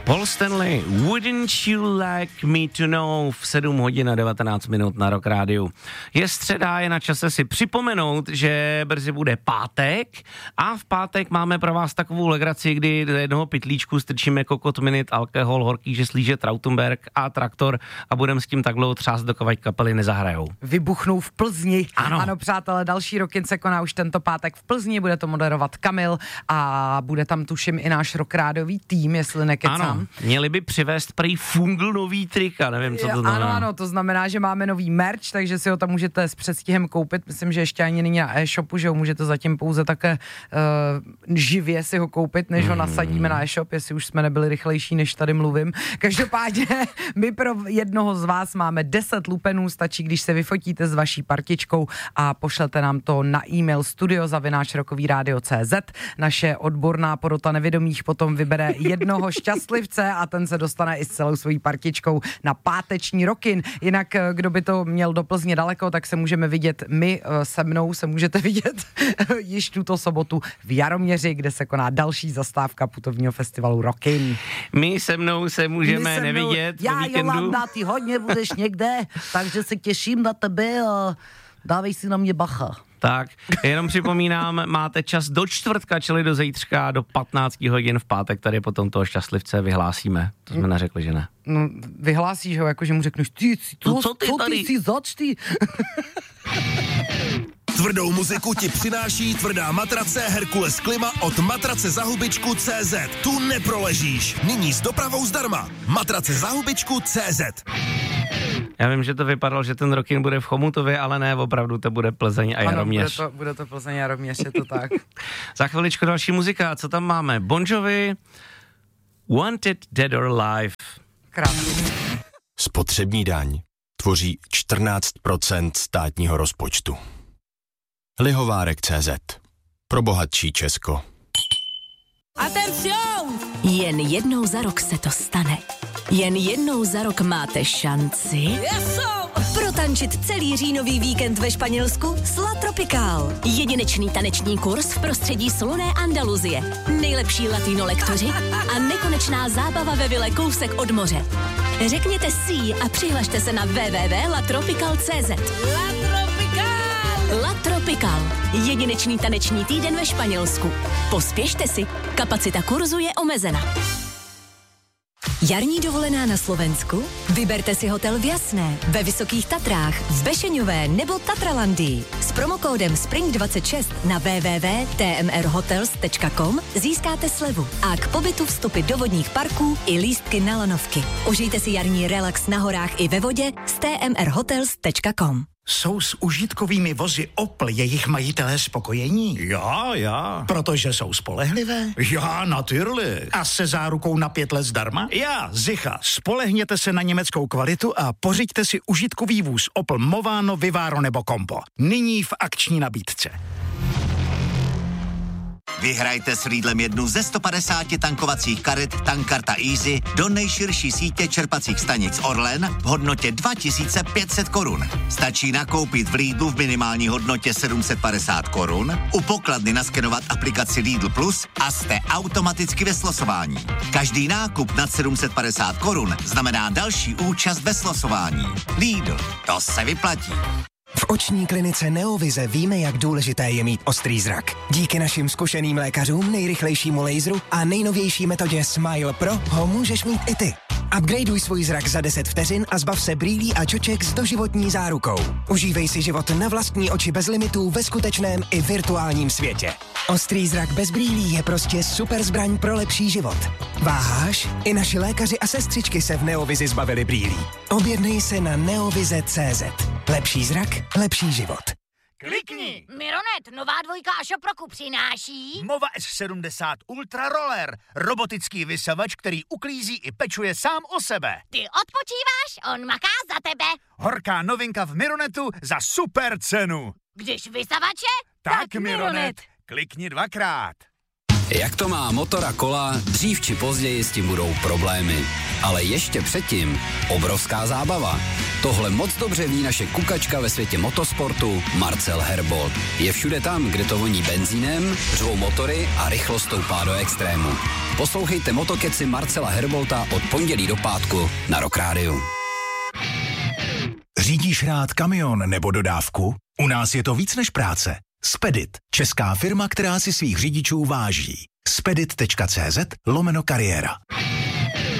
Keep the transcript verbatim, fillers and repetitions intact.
Paul Stanley, Wouldn't You Like Me To Know v sedm hodin a devatenáct minut na Rock Rádiu. Je středa, je na čase si připomenout, že brzy bude pátek a v pátek máme pro vás takovou legraci, kdy do jednoho pytlíčku strčíme kokot minit, alkohol, horký žeslíže, Trautenberg a Traktor a budeme s tím tak dlouho třást, dokud kapely nezahrajou. Vybuchnou v Plzni. Ano. Ano, přátelé, další Rockin se koná už tento pátek v Plzni, bude to moderovat Kamil a bude tam tuším i náš rockrádiový tým, jestli nekecám. Ano, měli by přivést prý fungl nový trika, nevím, co to znamená. Ano, ano, to znamená, že máme nový merch, takže si ho tam můžete s předstihem koupit. Myslím, že ještě ani není na e-shopu, že ho můžete zatím pouze také uh, živě si ho koupit, než ho nasadíme na e-shop, jestli už jsme nebyli rychlejší, než tady mluvím. Každopádně my pro jednoho z vás máme deset lupenů, stačí, když se vyfotíte s vaší partičkou a pošlete nám to na e-mail studio zavináč rockový rádio tečka cé zet. Naše odborná porota nevědomých potom vybere jednoho šťastlivce a ten se dostane i s celou svojí partičkou na páteční Rockin. Jinak, kdo by to měl do Plzně daleko, tak se můžeme vidět my, se mnou se můžete vidět již tuto sobotu v Jaroměři, kde se koná další zastávka putovního festivalu Rockin. My se mnou se můžeme se mnou, nevidět já, po víkendu. Jolanda, ty hodně budeš někde, takže se těším na tebe a dávej si na mě bacha. Tak, jenom připomínám, máte čas do čtvrtka, čili do zítřka, do patnáct hodin v pátek, tady potom toho šťastlivce vyhlásíme. To jsme neřekli, že ne. No, vyhlásíš ho, jakože mu řekneš, ty, to, no, co ty to tady? ty si zač, ty. Tvrdou muziku ti přináší tvrdá matrace Herkules Klima od matrace za hubičku tečka cé zet. Tu neproležíš. Nyní s dopravou zdarma. Matrace za hubičku tečka cé zet. Já vím, že to vypadalo, že ten Rockin bude v Chomutově, ale ne, opravdu to bude Plzeň a Jaroměř. Ano, bude to, bude to Plzeň a Jaroměř, je to tak. Za chviličku další muzika, co tam máme? Bon Jovi, Wanted Dead or Alive. Krásný. Spotřební daň tvoří čtrnáct procent státního rozpočtu. Lihovárek tečka cé zet. Pro bohatší Česko. Atención! Jen jednou za rok se to stane. Jen jednou za rok máte šanci Yeso! protančit celý říjnový víkend ve Španělsku s La Tropical. Jedinečný taneční kurz v prostředí slunné Andaluzie. Nejlepší latino lektoři a nekonečná zábava ve vile kousek od moře. Řekněte si a přihlašte se na w w w tečka la tropical tečka cé zet. La Tropical! La Tropical. Jedinečný taneční týden ve Španělsku. Pospěšte si, kapacita kurzu je omezena. Jarní dovolená na Slovensku? Vyberte si hotel v Jasné, ve Vysokých Tatrách, v Bešeňové nebo Tatralandii. S promokódem Spring dvacet šest na w w w tečka t m r hotels tečka com získáte slevu a k pobytu vstupy do vodních parků i lístky na lanovky. Užijte si jarní relax na horách i ve vodě s t m r hotels tečka com. Jsou s užitkovými vozy Opel jejich majitelé spokojení? Já, já. Protože jsou spolehlivé? Já, natürlich. A se zárukou na pět let zdarma? Já, zicha. Spolehněte se na německou kvalitu a pořiďte si užitkový vůz Opel Movano, Vivaro nebo Compo. Nyní v akční nabídce. Vyhrajte s Lidlem jednu ze sto padesáti tankovacích karet Tankkarta Easy do nejširší sítě čerpacích stanic Orlen v hodnotě dva tisíce pět set korun. Stačí nakoupit v Lidlu v minimální hodnotě sedm set padesát korun, u pokladny naskenovat aplikaci Lidl Plus a jste automaticky ve slosování. Každý nákup nad sedm set padesát korun znamená další účast ve slosování. Lidl, to se vyplatí. V oční klinice Neovize víme, jak důležité je mít ostrý zrak. Díky našim zkušeným lékařům, nejrychlejšímu laseru a nejnovější metodě Smile Pro ho můžeš mít i ty. Upgradeuj svůj zrak za deset vteřin a zbav se brýlí a čoček s doživotní zárukou. Užívej si život na vlastní oči bez limitů ve skutečném i virtuálním světě. Ostrý zrak bez brýlí je prostě super zbraň pro lepší život. Váháš? I naši lékaři a sestřičky se v Neovizi zbavili brýlí. Objednej se na neovize tečka cé zet. Lepší zrak, lepší život. Klikni! Mironet, nová dvojka a šoproku přináší Mova S sedmdesát Ultra Roller. Robotický vysavač, který uklízí i pečuje sám o sebe. Ty odpočíváš, on maká za tebe. Horká novinka v Mironetu za super cenu. Když vysavače, Tak, tak Mironet. Klikni dvakrát. Jak to má motor a kola, dřív či později s tím budou problémy. Ale ještě předtím obrovská zábava. Tohle moc dobře ví naše kukačka ve světě motosportu Marcel Herbold. Je všude tam, kde to voní benzínem, řvou motory a rychlost stoupá do extrému. Poslouchejte Motokeci Marcela Herbolta od pondělí do pátku na Rock Rádiu. Řídíš rád kamion nebo dodávku? U nás je to víc než práce. Spedit, česká firma, která si svých řidičů váží. spedit tečka cé zet lomeno kariéra.